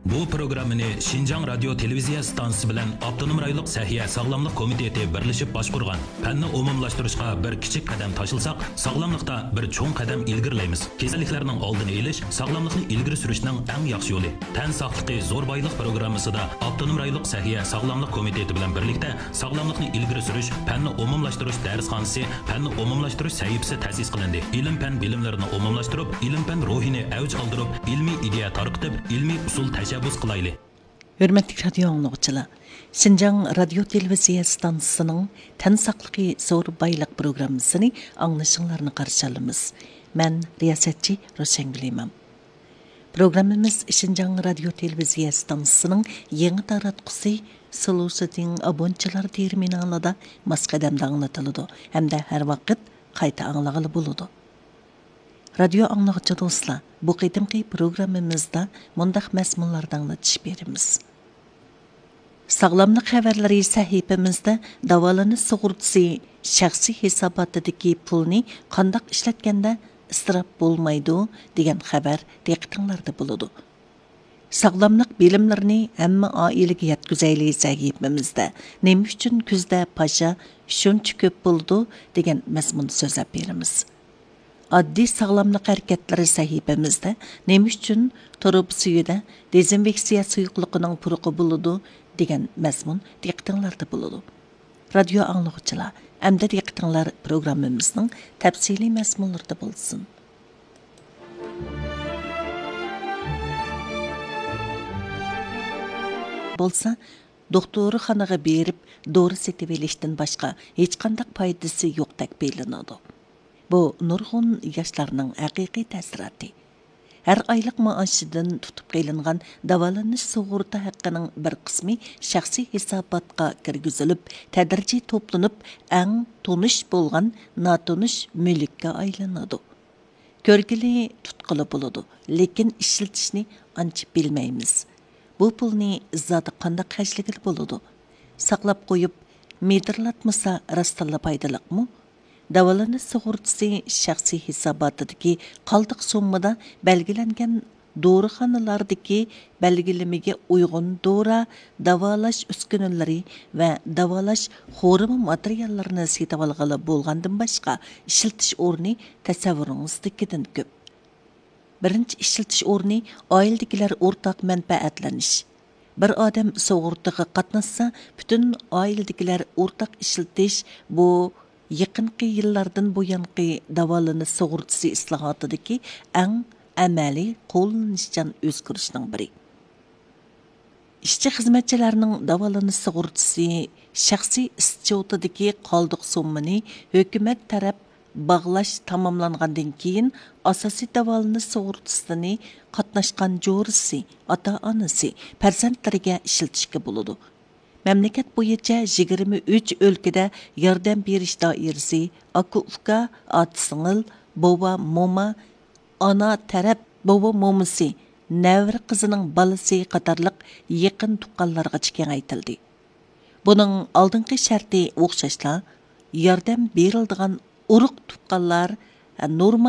Bu programmani Şinjan Radyo Televiziya stansiyasi bilan Avtonom rayonluq Sahiya Sağlamlıq Komiteti birleşip başqurgan. Fanni umumlashtirishga bir kichik qadam tashilsak, sog'lomlikda bir cho'ng qadam ilgirlaymiz. Kasalliklarning oldini olish, sog'lomlikni ilgari surishning eng yaxshi yo'li. Tan sog'ligi zo'r boylik programmasida Avtonom rayonluq Sahiya Sağlamlıq Komiteti bilan birlikda sog'lomlikni ilgari surish, fanni umumlashtirish darsxonasi, fanni umumlashtirish sahifasi ta'sis qilindi. Ilm-fan bilimlarini umumlashtirib, ilm-fan ruhini avj oldirib, ilmiy ideya tarqitib, ilmiy usul tashabbus qilayli. Hürmetli radyo anlıqçılar, Şinjan Radyo Televiziya stansiyasının Tan saqlıqı zo'r boylik programmasını anglashinglarni qarshi olamiz. Men riyosetchi Roshangul imam. Programmamiz Şinjan Radyo Televiziya stansiyasının yangi taratqusi Solusining abonchilar terminalida masqadamda anglatiladi hamda har vaqt qayta anglag'ili bo'ladi. Radyo anlıqçı dostlar, bu qitimqi programmamizda mundaq mazmunlardan anglatish beramiz. Sağlamlıq xəbərləri səhifəmizdə davalanish sug'urtasi shaxsiy hisobotidagi pulni qandaq ishlatganda isrof bo'lmaydi degan xabar diqqatingizda bo'ladi. Sağlamlıq bilimlarini hamma oilaga yetkazayli sahifamizda nima uchun kuzda pasha shuncha ko'p bo'ldi degan mazmunni so'zlab beramiz. Addi sağlamlıq hərəkətləri səhifəmizdə nima uchun turub suyida dezinfeksiya suyuqligining puruqi bo'ladi degan mazmun diqqatingizda bo'ladi. Radio anlıqçılar, əmdə diqqatinglar programmamızning təfsili mazmunlarida bo'lsin. Bolsa, doktorxonaga berib, dori setib elishdan boshqa hech qanday foydasi yo'qdek bilinadi. Bu nurg'un yoshlarning haqiqiy ta'siroti. Her aylık maaşıdan tutup qilingan davalanish sug'urta haqqining bir qismi shaxsiy hisobotga kirgizilib, tadrijiy to'planib, eng tonish bo'lgan notonish mulkka aylanadi. Ko'rgili tutqili bo'ladi, lekin ishlatishni ancha bilmaymiz. Bu pulni zoti qanday xarjlagan bo'ladi? Saqlab qo'yib, medirlatmasa rastalla foydaliqmi? Davalanish sug'urtasi shaxsiy hisobotidagi qoldiq summada belgilangan dorixonalardagi belgilamaga uyg'un dora, davolash uskunalari va davolash xorimi materiallarini setib olg'ili bo'lgandan boshqa ishlatish o'rni tasavvuringizdagidan ko'p. Birinchi ishlatish o'rni oiladagilar o'rtaq manfaatlanish. Bir odam sug'urtaga qatnashsa, butun oiladagilar o'rtaq ishlatish bu yaqinqi yillardan buyanqi davolanish sug'urtasi islohotidagi eng amaliy qo'llanishchan o'zgarishning biri. Ishchi xizmatchilarning davolanish sug'urtasi shaxsiy ischotidagi qoldiq summani hukumat taraf bog'lash tamomlangandan keyin asosiy davolanish sug'urtasini qatnashgan jo'risi, ota-onasi, farzandlariga ishlatishga bo'ladi. Memleket boyunca 23 ülkede yardım berish dairesi, aka-uka, ata-singil, bova, moma, ana taraf bova momisi, nevri qizining balasi qatorliq yaqin tuqqanlarga kengaytildi. Buning oldingi sharti o'xshashla, yordam beriladigan urug' tuqqanlar normal